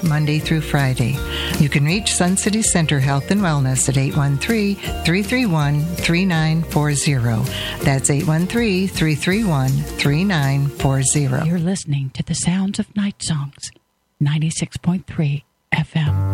clinic Monday through Friday. You can reach Sun City Center Health and Wellness at 813-331-3940. That's 813-331-3940. You're listening to the sounds of Night Songs, 96.3 FM.